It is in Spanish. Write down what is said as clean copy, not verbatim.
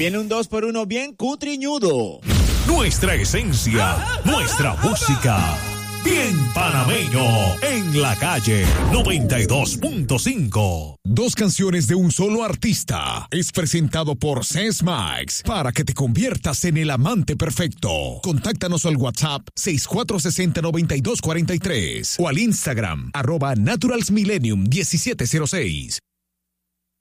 Viene un 2x1 bien cutriñudo. Nuestra esencia, nuestra música. Bien panameño, en la calle 92.5. Dos canciones de un solo artista. Es presentado por Sesmax para que te conviertas en el amante perfecto. Contáctanos al WhatsApp 6460-9243 o al Instagram @naturalsmillennium1706.